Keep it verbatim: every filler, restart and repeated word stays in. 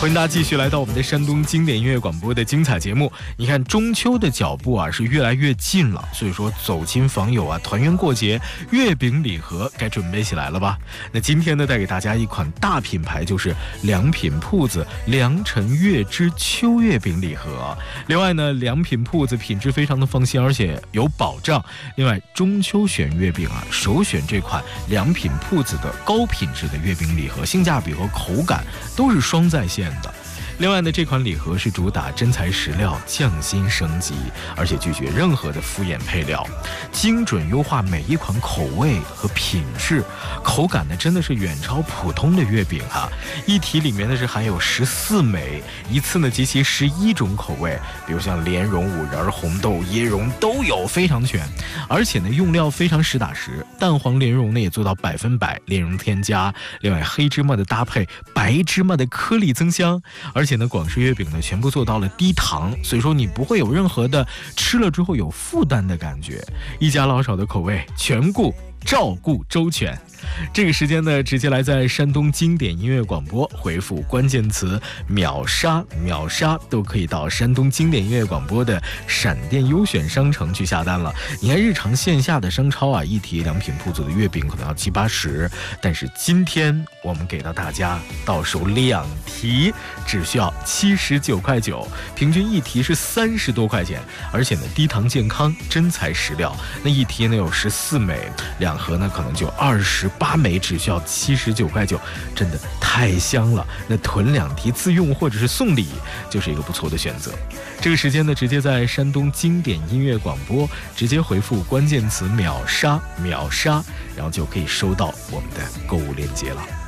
欢迎大家继续来到我们的山东经典音乐广播的精彩节目。你看中秋的脚步啊是越来越近了，所以说走亲访友啊，团圆过节，月饼礼盒该准备起来了吧？那今天呢，带给大家一款大品牌，就是良品铺子良辰月之秋月饼礼盒。另外呢，良品铺子品质非常的放心，而且有保障。另外，中秋选月饼啊，首选这款良品铺子的高品质的月饼礼盒，性价比和口感都是双在线的。另外呢，这款礼盒是主打真材实料、匠心升级，而且拒绝任何的敷衍配料，精准优化每一款口味和品质，口感呢真的是远超普通的月饼哈、啊。一提里面呢是含有十四枚，一次呢集齐十一种口味，比如像莲蓉、五仁、红豆、椰蓉都有，非常全。而且呢用料非常实打实，蛋黄莲蓉呢也做到百分百莲蓉添加，另外黑芝麻的搭配，白芝麻的颗粒增香，而且呢广式月饼呢全部做到了低糖，所以说你不会有任何的吃了之后有负担的感觉，一家老少的口味全顾照顾周全。这个时间呢，直接来在山东经典音乐广播回复关键词秒杀秒杀，都可以到山东经典音乐广播的闪电优选商城去下单了。你看日常线下的商超啊，一提良品铺子的月饼可能要七八十，但是今天我们给到大家到手两提只需要七十九块九，平均一提是三十多块钱，而且呢低糖健康，真材实料。那一提呢有十四枚，两盒呢可能就二十八枚，只需要七十九块九，真的太香了。那囤两提自用或者是送礼，就是一个不错的选择。这个时间呢，直接在山东经典音乐广播直接回复关键词秒杀秒杀，然后就可以收到我们的购物链接了。